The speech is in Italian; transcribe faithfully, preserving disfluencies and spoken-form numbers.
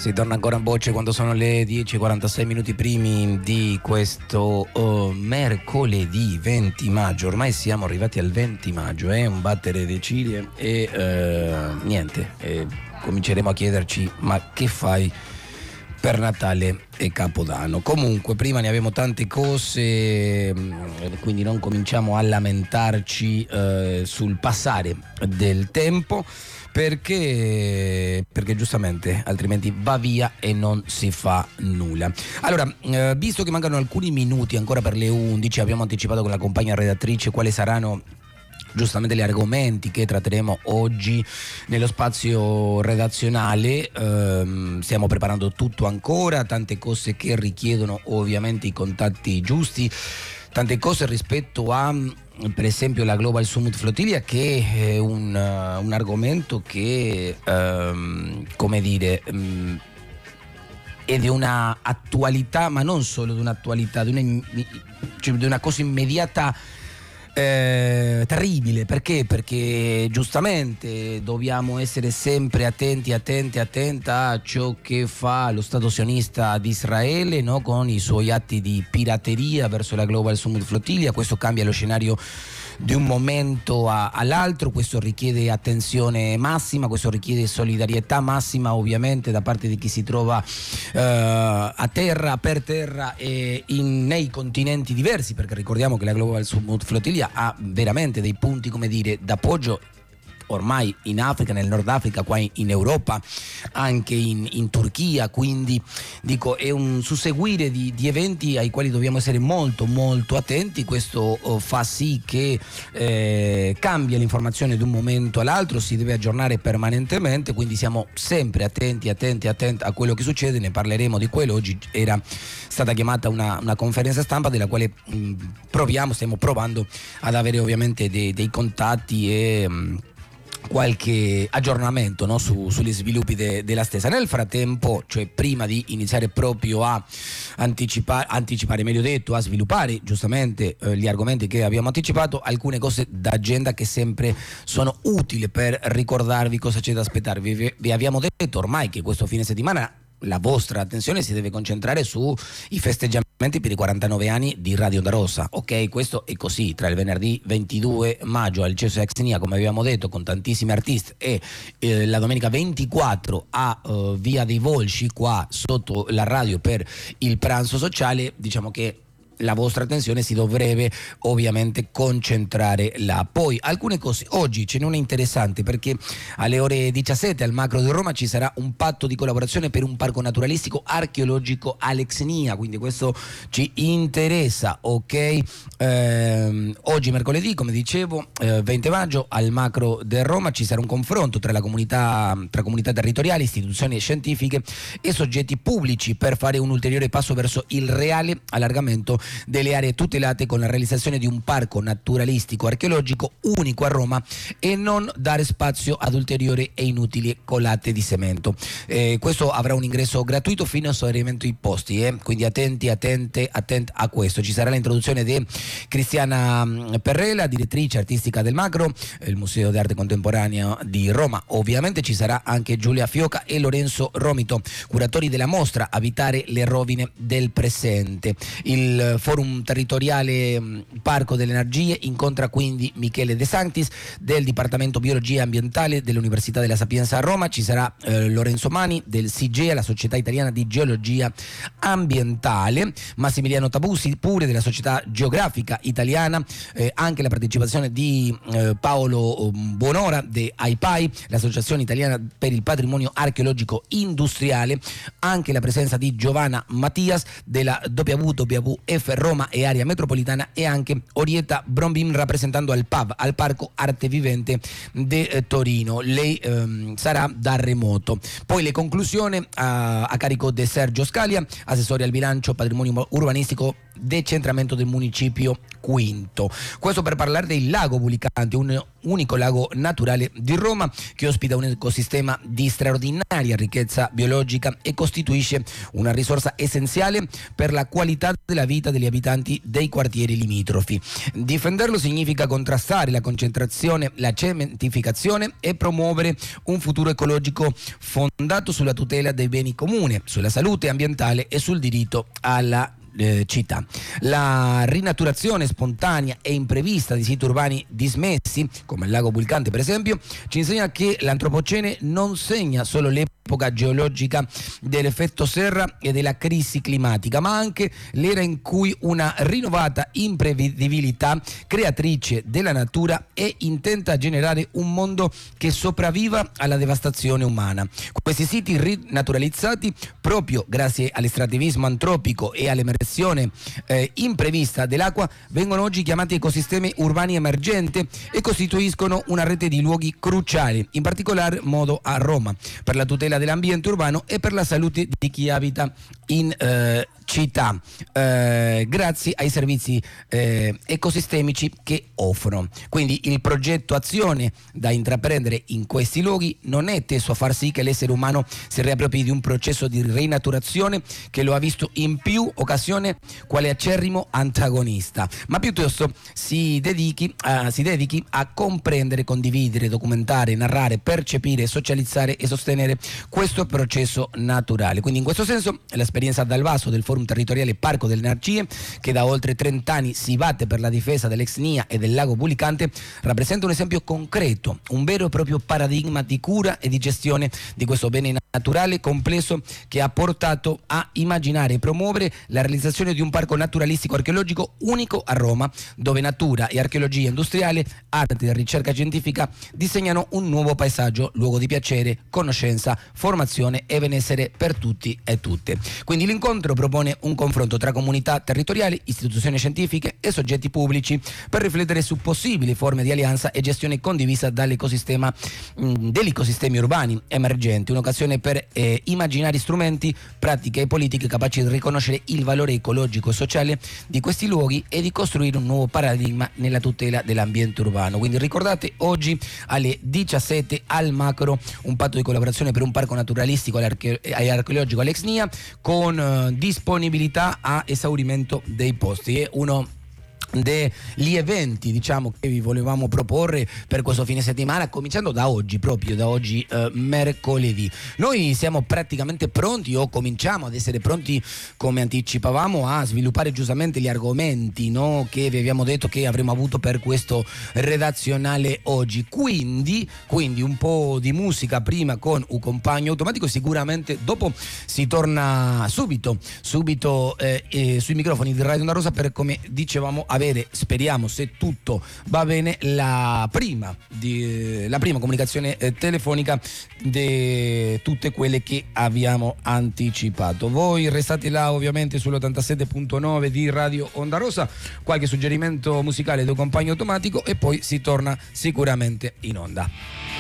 Si torna ancora in voce quando sono le dieci e quarantasei minuti primi di questo oh, mercoledì venti maggio. Ormai siamo arrivati al venti maggio, è eh? un battere di ciglia e eh, niente, eh, cominceremo a chiederci ma che fai per Natale e Capodanno. Comunque prima ne abbiamo tante cose, quindi non cominciamo a lamentarci eh, sul passare del tempo, perché perché giustamente altrimenti va via e non si fa nulla. Allora, eh, visto che mancano alcuni minuti ancora per le undici, abbiamo anticipato con la compagna redattrice quali saranno giustamente gli argomenti che tratteremo oggi nello spazio redazionale. Ehm, stiamo preparando tutto ancora, tante cose che richiedono ovviamente i contatti giusti, tante cose rispetto a per esempio la Global Summit Flotilla, che è un, uh, un argomento che um, come dire um, è di una attualità, ma non solo di un'attualità, di una, cioè di una cosa immediata Eh, terribile. Perché? Perché giustamente dobbiamo essere sempre attenti, attenti, attenta a ciò che fa lo Stato sionista di Israele, no? Con i suoi atti di pirateria verso la Global Summit Flotilla. Questo cambia lo scenario di un momento a, all'altro, questo richiede attenzione massima, questo richiede solidarietà massima ovviamente da parte di chi si trova eh, a terra, per terra e in, nei continenti diversi, perché ricordiamo che la Global Summit Flotilla ha veramente dei punti, come dire, d'appoggio ormai in Africa, nel Nord Africa, qua in, in Europa, anche in, in Turchia, quindi dico è un susseguire di, di eventi ai quali dobbiamo essere molto molto attenti. Questo oh, fa sì che eh, cambia l'informazione da un momento all'altro, si deve aggiornare permanentemente, quindi siamo sempre attenti, attenti, attenti a quello che succede. Ne parleremo di quello. Oggi era stata chiamata una, una conferenza stampa della quale mh, proviamo, stiamo provando ad avere ovviamente dei, dei contatti e mh, qualche aggiornamento, no, su, sugli sviluppi de, della stessa. Nel frattempo, cioè prima di iniziare proprio a anticipare, anticipare meglio detto, a sviluppare giustamente eh, gli argomenti che abbiamo anticipato, alcune cose d'agenda che sempre sono utili per ricordarvi cosa c'è da aspettarvi. Vi, vi abbiamo detto ormai che questo fine settimana la vostra attenzione si deve concentrare sui festeggiamenti per i quarantanove anni di Radio Onda Rossa. Ok, questo è così, tra il venerdì ventidue maggio al Cesso Exnia, come abbiamo detto, con tantissimi artisti, e eh, la domenica ventiquattro a uh, Via dei Volsci, qua sotto la radio, per il pranzo sociale. Diciamo che la vostra attenzione si dovrebbe ovviamente concentrare là. Poi alcune cose, oggi ce n'è una interessante, perché alle ore diciassette al Macro di Roma ci sarà un patto di collaborazione per un parco naturalistico archeologico Alexnia, quindi questo ci interessa, ok? Ehm, oggi mercoledì, come dicevo, eh, venti maggio al Macro di Roma ci sarà un confronto tra la comunità, tra comunità territoriali, istituzioni scientifiche e soggetti pubblici per fare un ulteriore passo verso il reale allargamento delle aree tutelate, con la realizzazione di un parco naturalistico archeologico unico a Roma, e non dare spazio ad ulteriori e inutili colate di cemento. Eh, questo avrà un ingresso gratuito fino a esaurimento i posti, eh? Quindi attenti, attente, attenti a questo. Ci sarà l'introduzione di Cristiana Perrella, direttrice artistica del Macro, il Museo d'Arte Contemporanea di Roma. Ovviamente ci sarà anche Giulia Fioca e Lorenzo Romito, curatori della mostra Abitare le rovine del presente. Il Forum territoriale Parco delle Energie incontra quindi Michele De Sanctis del Dipartimento Biologia Ambientale dell'Università della Sapienza a Roma. Ci sarà eh, Lorenzo Mani del SIGEA, la Società Italiana di Geologia Ambientale, Massimiliano Tabusi pure della Società Geografica Italiana, eh, anche la partecipazione di eh, Paolo Buonora de A I P A I, l'Associazione Italiana per il Patrimonio Archeologico Industriale, anche la presenza di Giovanna Mattias della W W F Roma e area metropolitana, e anche Orietta Brombin rappresentando al P A V, al Parco Arte Vivente di eh, Torino. Lei ehm, sarà da remoto. Poi le conclusioni a, a carico di Sergio Scalia, assessore al bilancio patrimonio urbanistico decentramento del municipio quinto. Questo per parlare del lago Bulicante, un unico lago naturale di Roma che ospita un ecosistema di straordinaria ricchezza biologica e costituisce una risorsa essenziale per la qualità della vita degli abitanti dei quartieri limitrofi. Difenderlo significa contrastare la concentrazione, la cementificazione e promuovere un futuro ecologico fondato sulla tutela dei beni comuni, sulla salute ambientale e sul diritto alla Eh, città. La rinaturazione spontanea e imprevista di siti urbani dismessi, come il lago Bulicante per esempio, ci insegna che l'antropocene non segna solo l'epoca geologica dell'effetto serra e della crisi climatica, ma anche l'era in cui una rinnovata imprevedibilità creatrice della natura è intenta a generare un mondo che sopravviva alla devastazione umana. Questi siti rinaturalizzati, proprio grazie all'estrattivismo antropico e all'emergenza Eh, imprevista dell'acqua, vengono oggi chiamati ecosistemi urbani emergenti e costituiscono una rete di luoghi cruciali, in particolar modo a Roma, per la tutela dell'ambiente urbano e per la salute di chi abita in eh, città, eh, grazie ai servizi eh, ecosistemici che offrono. Quindi il progetto azione da intraprendere in questi luoghi non è teso a far sì che l'essere umano si riappropri di un processo di rinaturazione che lo ha visto in più occasioni quale acerrimo antagonista, ma piuttosto si dedichi, a, si dedichi a comprendere, condividere, documentare, narrare, percepire, socializzare e sostenere questo processo naturale. Quindi in questo senso l'esperienza dal vaso del Forum Territoriale Parco delle Narcie, che da oltre trenta anni si batte per la difesa dell'ex N I A e del lago Bulicante, rappresenta un esempio concreto, un vero e proprio paradigma di cura e di gestione di questo bene naturale complesso che ha portato a immaginare e promuovere la realizzazione di un parco naturalistico archeologico unico a Roma, dove natura e archeologia industriale, arte e ricerca scientifica disegnano un nuovo paesaggio, luogo di piacere, conoscenza, formazione e benessere per tutti e tutte. Quindi l'incontro propone un confronto tra comunità territoriali, istituzioni scientifiche e soggetti pubblici per riflettere su possibili forme di alleanza e gestione condivisa dall'ecosistema mh, degli ecosistemi urbani emergenti, un'occasione per eh, immaginare strumenti, pratiche e politiche capaci di riconoscere il valore ecologico e sociale di questi luoghi e di costruire un nuovo paradigma nella tutela dell'ambiente urbano. Quindi ricordate, oggi alle diciassette al Macro, un patto di collaborazione per un parco naturalistico e archeologico all'ex N I A con eh, disponibilità a esaurimento dei posti. È uno degli eventi, diciamo, che vi volevamo proporre per questo fine settimana, cominciando da oggi, proprio da oggi eh, mercoledì. Noi siamo praticamente pronti, o cominciamo ad essere pronti, come anticipavamo, a sviluppare giustamente gli argomenti, no, che vi abbiamo detto che avremmo avuto per questo redazionale oggi. Quindi, quindi un po' di musica prima con un compagno automatico, sicuramente dopo si torna subito, subito eh, eh, sui microfoni di Radio Onda Rosa per, come dicevamo, avere, speriamo, se tutto va bene, la prima, di, la prima comunicazione eh, telefonica di tutte quelle che abbiamo anticipato. Voi restate là ovviamente sull'ottantasette virgola nove di Radio Onda Rosa, qualche suggerimento musicale del compagno automatico e poi si torna sicuramente in onda.